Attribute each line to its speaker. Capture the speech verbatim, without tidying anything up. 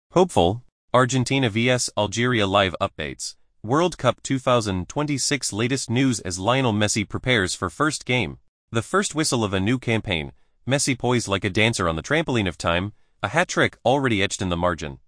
Speaker 1: Hopeful, Argentina vs Algeria live updates. World Cup twenty twenty-six latest news as Lionel Messi prepares for first game. The first whistle of a new campaign, Messi poised like a dancer on the trampoline of time, a hat-trick already etched in the margin.